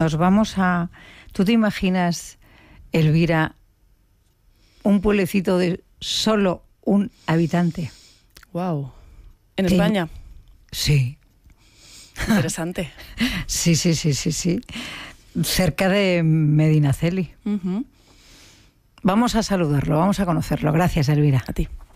nos vamos a... ¿Tú te imaginas, Elvira, un pueblecito de solo un habitante? Wow. ¿En España? Sí. Interesante. Sí. Cerca de Medinaceli. Uh-huh. Vamos a saludarlo, vamos a conocerlo. Gracias, Elvira. A ti.